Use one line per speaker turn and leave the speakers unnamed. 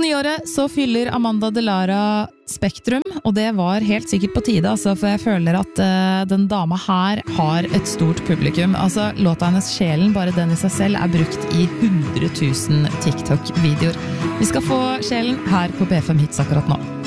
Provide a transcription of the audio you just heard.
nyåret så fyller Amanda Delara Spektrum, og det var helt sikkert på tide, altså, for jeg føler at den dama her har et stort publikum. Altså, låta hennes Sjelen, bare den i seg selv, er brukt i 100 000 TikTok-videoer. Vi skal få Sjelen her på P5 Hits akkurat nå.